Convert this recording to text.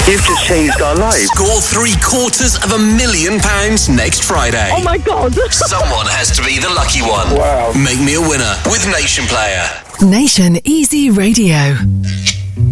You've just changed our lives. Score £750,000 next Friday. Oh my God. Someone has to be the lucky one. Wow. Make me a winner with Nation Player. Nation Easy Radio.